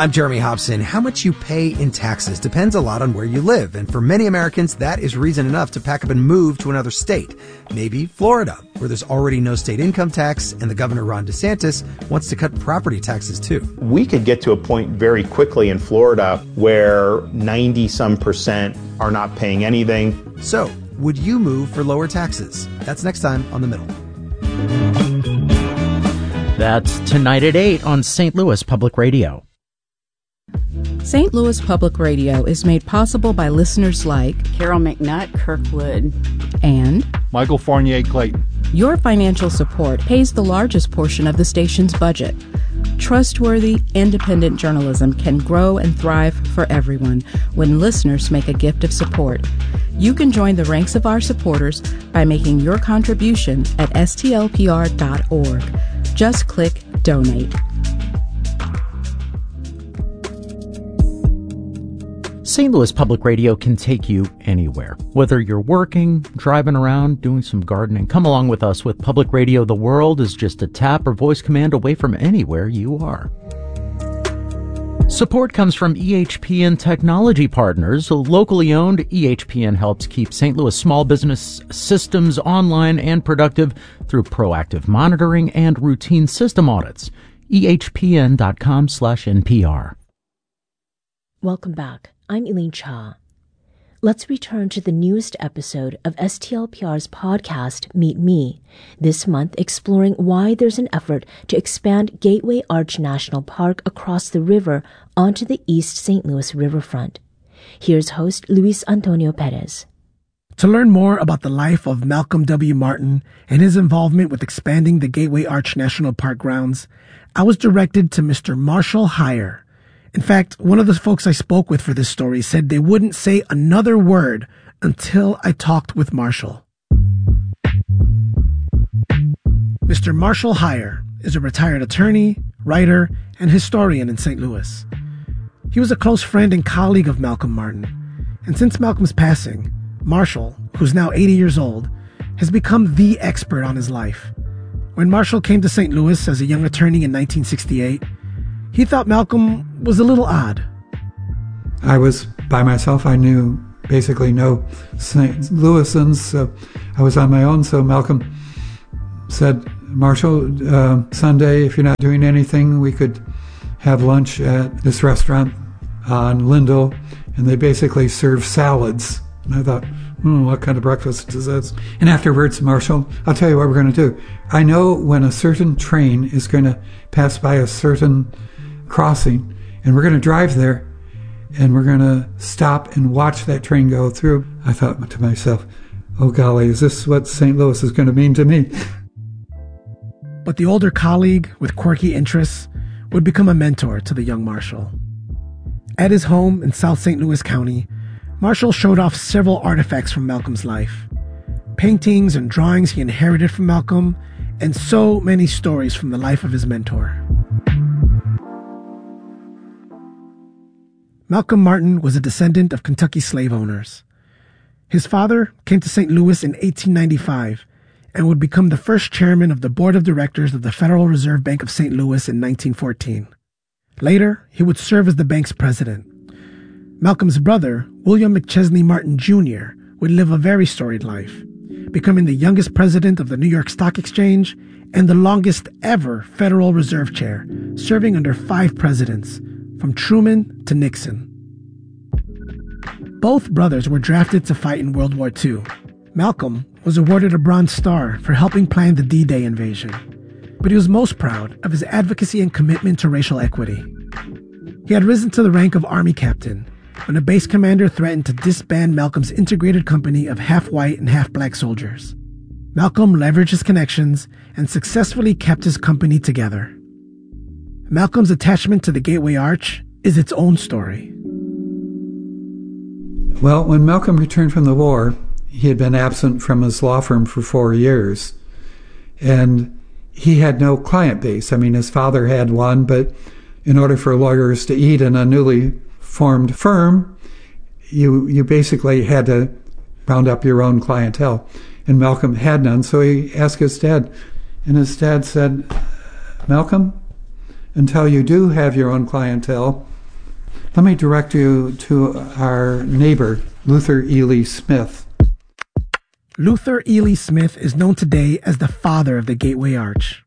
I'm Jeremy Hobson. How much you pay in taxes depends a lot on where you live, and for many Americans, that is reason enough to pack up and move to another state. Maybe Florida, where there's already no state income tax, and the governor, Ron DeSantis, wants to cut property taxes too. We could get to a point very quickly in Florida where 90% are not paying anything. So, would you move for lower taxes? That's next time on The Middle. That's tonight at 8 on St. Louis Public Radio. St. Louis Public Radio is made possible by listeners like Carol McNutt, Kirkwood, and Michael Fournier Clayton. Your financial support pays the largest portion of the station's budget. Trustworthy, independent journalism can grow and thrive for everyone when listeners make a gift of support. You can join the ranks of our supporters by making your contribution at stlpr.org. Just click Donate. St. Louis Public Radio can take you anywhere. Whether you're working, driving around, doing some gardening, come along with us with Public Radio. The world is just a tap or voice command away from anywhere you are. Support comes from EHPN Technology Partners. Locally owned, EHPN helps keep St. Louis small business systems online and productive through proactive monitoring and routine system audits. EHPN.com/NPR. Welcome back. I'm Elaine Cha. Let's return to the newest episode of STLPR's podcast, Meet Me, this month exploring why there's an effort to expand Gateway Arch National Park across the river onto the East St. Louis riverfront. Here's host Luis Antonio Perez. To learn more about the life of Malcolm W. Martin and his involvement with expanding the Gateway Arch National Park grounds, I was directed to Mr. Marshall Heyer. In fact, one of the folks I spoke with for this story said they wouldn't say another word until I talked with Marshall. Mr. Marshall Heyer is a retired attorney, writer, and historian in St. Louis. He was a close friend and colleague of Malcolm Martin, and since Malcolm's passing, Marshall, who's now 80 years old, has become the expert on his life. When Marshall came to St. Louis as a young attorney in 1968, he thought Malcolm was a little odd. I was by myself. I knew basically no St. Louisans, so I was on my own. So Malcolm said, Marshall, Sunday, if you're not doing anything, we could have lunch at this restaurant on Lindell, and they basically serve salads. And I thought, what kind of breakfast is this? And afterwards, Marshall, I'll tell you what we're going to do. I know when a certain train is going to pass by a certain crossing, and we're going to drive there, and we're going to stop and watch that train go through. I thought to myself, oh golly, is this what St. Louis is going to mean to me? But the older colleague with quirky interests would become a mentor to the young Marshall. At his home in South St. Louis County, Marshall showed off several artifacts from Malcolm's life. Paintings and drawings he inherited from Malcolm, and so many stories from the life of his mentor. Malcolm Martin was a descendant of Kentucky slave owners. His father came to St. Louis in 1895 and would become the first chairman of the board of directors of the Federal Reserve Bank of St. Louis in 1914. Later, he would serve as the bank's president. Malcolm's brother, William McChesney Martin Jr., would live a very storied life, becoming the youngest president of the New York Stock Exchange and the longest ever Federal Reserve chair, serving under 5 presidents, from Truman to Nixon. Both brothers were drafted to fight in World War II. Malcolm was awarded a Bronze Star for helping plan the D-Day invasion, but he was most proud of his advocacy and commitment to racial equity. He had risen to the rank of Army Captain when a base commander threatened to disband Malcolm's integrated company of half-white and half-black soldiers. Malcolm leveraged his connections and successfully kept his company together. Malcolm's attachment to the Gateway Arch is its own story. Well, when Malcolm returned from the war, he had been absent from his law firm for 4 years, and he had no client base. I mean, his father had one, but in order for lawyers to eat in a newly formed firm, you basically had to round up your own clientele, and Malcolm had none, so he asked his dad, and his dad said, Malcolm, until you do have your own clientele, let me direct you to our neighbor, Luther Ely Smith. Luther Ely Smith is known today as the father of the Gateway Arch.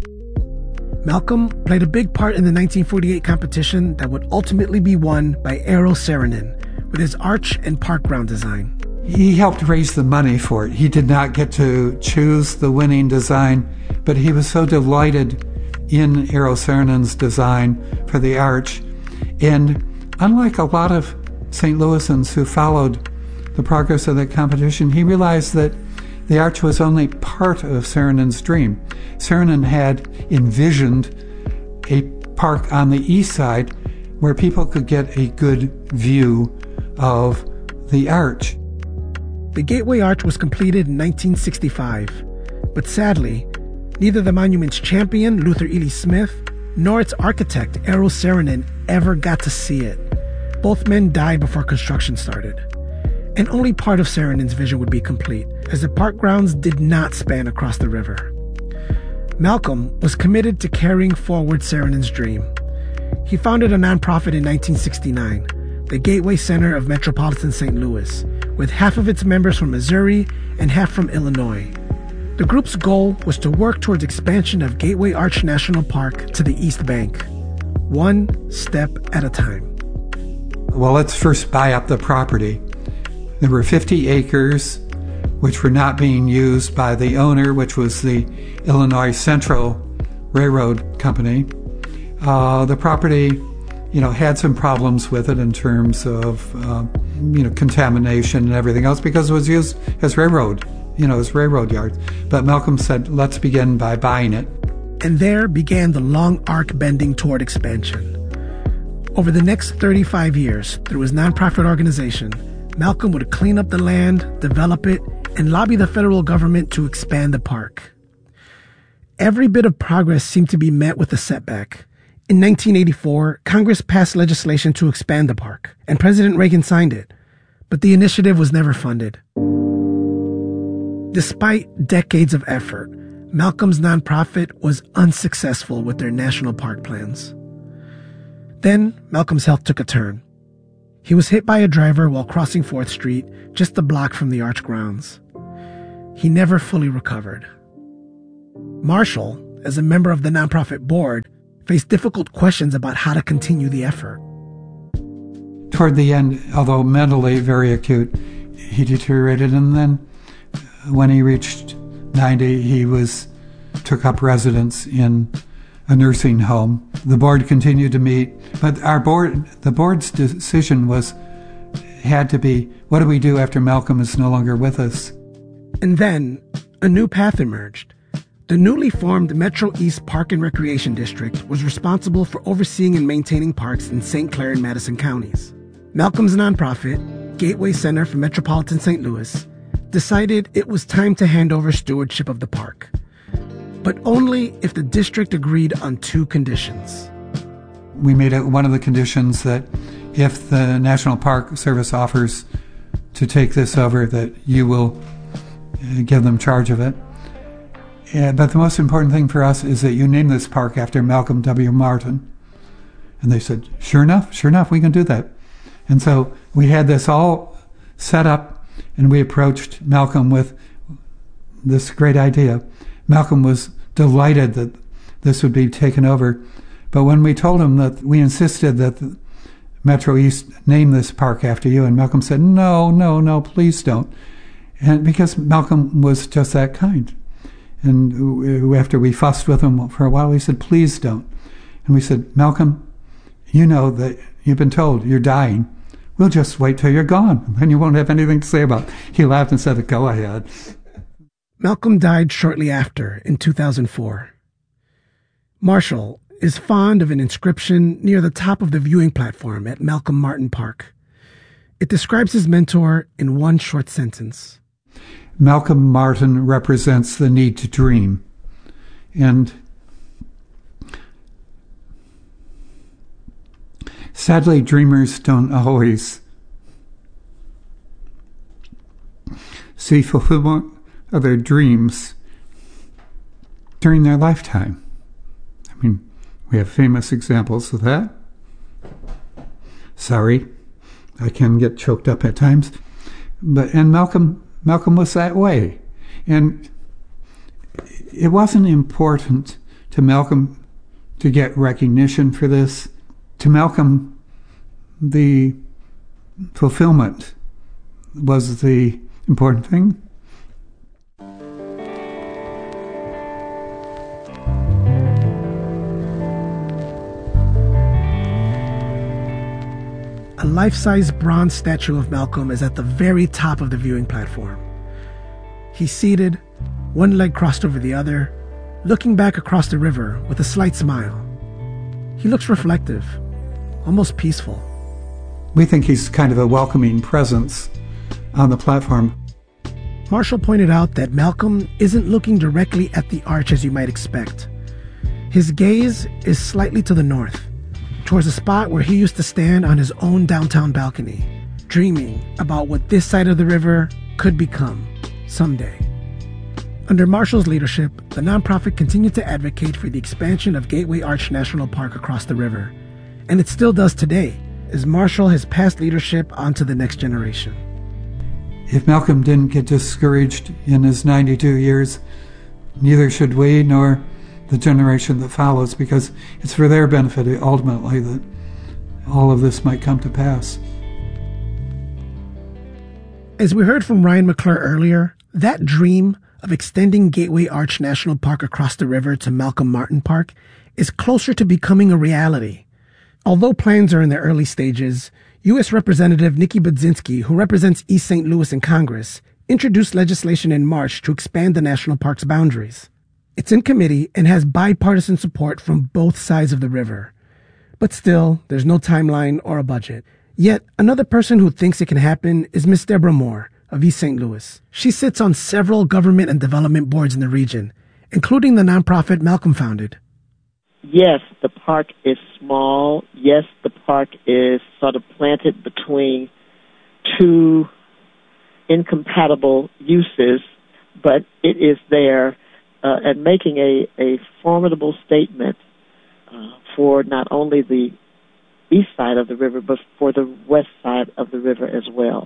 Malcolm played a big part in the 1948 competition that would ultimately be won by Eero Saarinen with his arch and park ground design. He helped raise the money for it. He did not get to choose the winning design, but he was so delighted in Eero Saarinen's design for the arch. And unlike a lot of St. Louisans who followed the progress of that competition, he realized that the arch was only part of Saarinen's dream. Saarinen had envisioned a park on the east side where people could get a good view of the arch. The Gateway Arch was completed in 1965, but sadly, neither the monument's champion, Luther Ely Smith, nor its architect, Eero Saarinen, ever got to see it. Both men died before construction started. And only part of Saarinen's vision would be complete, as the park grounds did not span across the river. Malcolm was committed to carrying forward Saarinen's dream. He founded a nonprofit in 1969, the Gateway Center of Metropolitan St. Louis, with half of its members from Missouri and half from Illinois. The group's goal was to work towards expansion of Gateway Arch National Park to the East Bank, one step at a time. Well, let's first buy up the property. There were 50 acres, which were not being used by the owner, which was the Illinois Central Railroad Company. The property, had some problems with it in terms of, contamination and everything else because it was used as railroad, as railroad yards. But Malcolm said, let's begin by buying it. And there began the long arc bending toward expansion. Over the next 35 years, through his nonprofit organization, Malcolm would clean up the land, develop it, and lobby the federal government to expand the park. Every bit of progress seemed to be met with a setback. In 1984, Congress passed legislation to expand the park, and President Reagan signed it, but the initiative was never funded. Despite decades of effort, Malcolm's nonprofit was unsuccessful with their national park plans. Then, Malcolm's health took a turn. He was hit by a driver while crossing 4th Street, just a block from the arch grounds. He never fully recovered. Marshall, as a member of the nonprofit board, faced difficult questions about how to continue the effort. Toward the end, although mentally very acute, he deteriorated, and then when he reached 90, he took up residence in a nursing home. The board continued to meet, but the board's decision had to be, what do we do after Malcolm is no longer with us? And then, a new path emerged. The newly formed Metro East Park and Recreation District was responsible for overseeing and maintaining parks in St. Clair and Madison counties. Malcolm's nonprofit, Gateway Center for Metropolitan St. Louis, decided it was time to hand over stewardship of the park, but only if the district agreed on 2 conditions. We made it one of the conditions that if the National Park Service offers to take this over, that you will give them charge of it. But the most important thing for us is that you name this park after Malcolm W. Martin. And they said, sure enough, we can do that. And so we had this all set up, and we approached Malcolm with this great idea. Malcolm was delighted that this would be taken over. But when we told him that we insisted that the Metro East name this park after you, and Malcolm said, no, please don't. And because Malcolm was just that kind. And after we fussed with him for a while, he said, please don't. And we said, Malcolm, you know that you've been told you're dying. We'll just wait till you're gone, and you won't have anything to say about it. He laughed and said, go ahead. Malcolm died shortly after, in 2004. Marshall is fond of an inscription near the top of the viewing platform at Malcolm Martin Park. It describes his mentor in one short sentence. Malcolm Martin represents the need to dream. And sadly, dreamers don't always see fulfillment of their dreams during their lifetime. I mean, We have famous examples of that. Sorry, I can get choked up at times. And Malcolm was that way. And it wasn't important to Malcolm to get recognition for this. To Malcolm, the fulfillment was the important thing. A life-size bronze statue of Malcolm is at the very top of the viewing platform. He's seated, one leg crossed over the other, looking back across the river with a slight smile. He looks reflective, almost peaceful. We think he's kind of a welcoming presence on the platform. Marshall pointed out that Malcolm isn't looking directly at the arch as you might expect. His gaze is slightly to the north, towards a spot where he used to stand on his own downtown balcony, dreaming about what this side of the river could become someday. Under Marshall's leadership, the nonprofit continued to advocate for the expansion of Gateway Arch National Park across the river, and it still does today, as Marshall has passed leadership on to the next generation. If Malcolm didn't get discouraged in his 92 years, neither should we nor the generation that follows, because it's for their benefit ultimately that all of this might come to pass. As we heard from Ryan McClure earlier, that dream of extending Gateway Arch National Park across the river to Malcolm Martin Park is closer to becoming a reality. Although plans are in their early stages, U.S. Representative Nikki Budzinski, who represents East St. Louis in Congress, introduced legislation in March to expand the national park's boundaries. It's in committee and has bipartisan support from both sides of the river. But still, there's no timeline or a budget. Yet, another person who thinks it can happen is Miss Deborah Moore of East St. Louis. She sits on several government and development boards in the region, including the nonprofit Malcolm founded. Yes, the park is small. Yes, the park is sort of planted between two incompatible uses, but it is there and making a formidable statement for not only the east side of the river, but for the west side of the river as well.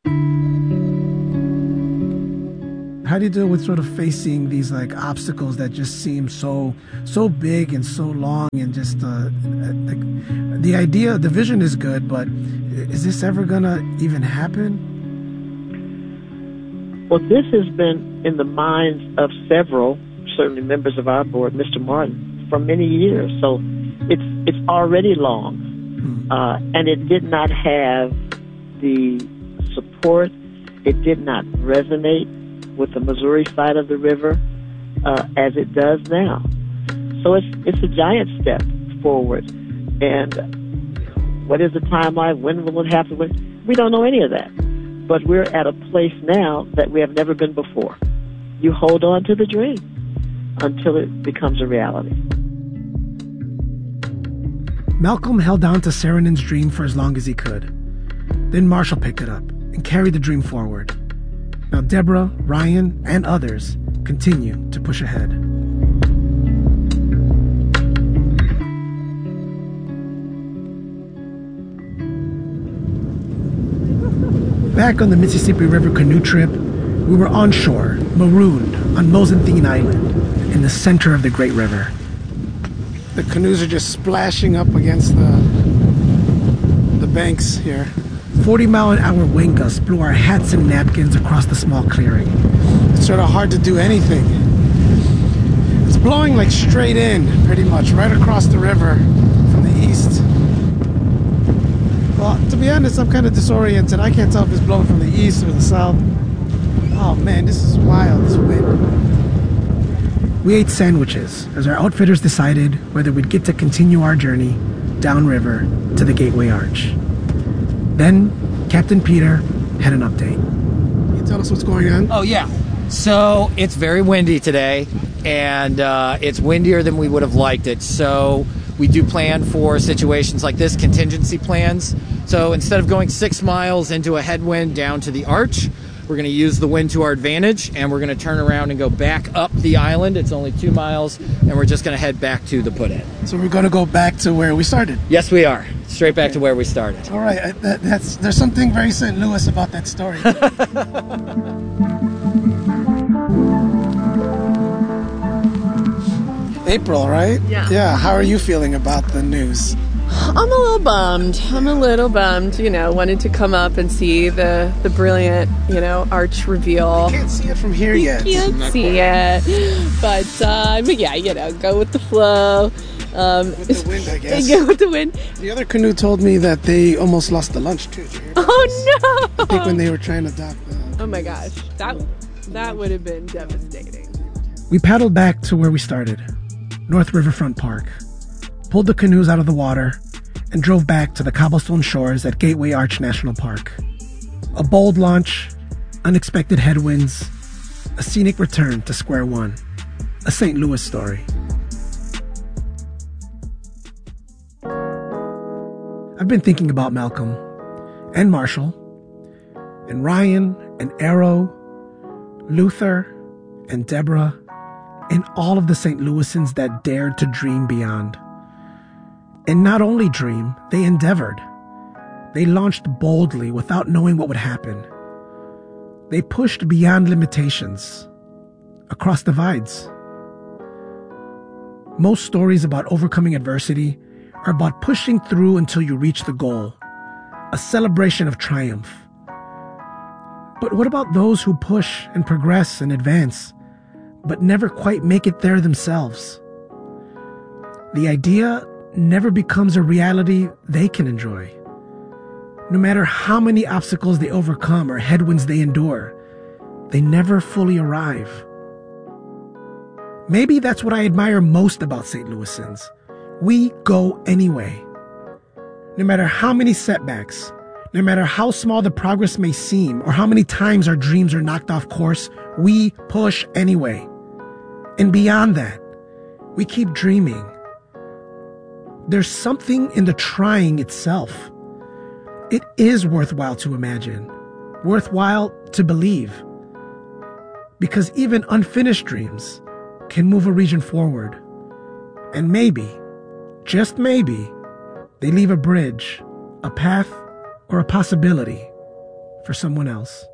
How do you deal with sort of facing these like obstacles that just seem so big and so long, and just the idea, the vision is good, but is this ever gonna even happen? Well, this has been in the minds of several, certainly members of our board, Mr. Martin, for many years. So it's already long, and it did not have the support. It did not resonate with the Missouri side of the river as it does now. So it's a giant step forward. And what is the timeline? When will it happen? We don't know any of that. But we're at a place now that we have never been before. You hold on to the dream until it becomes a reality. Malcolm held on to Saarinen dream for as long as he could. Then Marshall picked it up and carried the dream forward. Now Deborah, Ryan, and others continue to push ahead. Back on the Mississippi River canoe trip, we were on shore, marooned on Mosenthine Island, in the center of the Great River. The canoes are just splashing up against the banks here. 40-mile-an-hour wind gusts blew our hats and napkins across the small clearing. It's sort of hard to do anything. It's blowing like straight in, pretty much, right across the river from the east. Well, to be honest, I'm kind of disoriented. I can't tell if it's blowing from the east or the south. Oh man, this is wild, this wind. We ate sandwiches as our outfitters decided whether we'd get to continue our journey downriver to the Gateway Arch. Then, Captain Peter had an update. Can you tell us what's going on? Oh, yeah. So, it's very windy today, and it's windier than we would have liked it. So, we do plan for situations like this, contingency plans. So, instead of going 6 miles into a headwind down to the arch, We're going to use the wind to our advantage, and we're going to turn around and go back up the island. It's only 2 miles, and we're just going to head back to the put-in. So we're going to go back to where we started? Yes, we are. Straight back to where we started. All right. There's something very St. Louis about that story. April, right? Yeah. Yeah. How are you feeling about the news? I'm a little bummed. You know, wanted to come up and see the brilliant, arch reveal. You can't see it from here yet. You can't see it. But yeah, go with the flow. With the wind, I guess. Go with the wind. The other canoe told me that they almost lost the lunch, too. Oh, no! I think when they were trying to dock the... Oh, my gosh. That would have been devastating. We paddled back to where we started, North Riverfront Park, pulled the canoes out of the water, and drove back to the cobblestone shores at Gateway Arch National Park. A bold launch, unexpected headwinds, a scenic return to square one. A St. Louis story. I've been thinking about Malcolm, and Marshall, and Ryan, and Arrow, Luther, and Deborah, and all of the St. Louisans that dared to dream beyond. And not only dream, they endeavored. They launched boldly without knowing what would happen. They pushed beyond limitations, across divides. Most stories about overcoming adversity are about pushing through until you reach the goal, a celebration of triumph. But what about those who push and progress and advance, but never quite make it there themselves? The idea never becomes a reality they can enjoy. No matter how many obstacles they overcome or headwinds they endure, they never fully arrive. Maybe that's what I admire most about St. Louisans. We go anyway. No matter how many setbacks, no matter how small the progress may seem, or how many times our dreams are knocked off course, we push anyway. And beyond that, we keep dreaming. There's something in the trying itself. It is worthwhile to imagine, worthwhile to believe. Because even unfinished dreams can move a region forward. And maybe, just maybe, they leave a bridge, a path, or a possibility for someone else.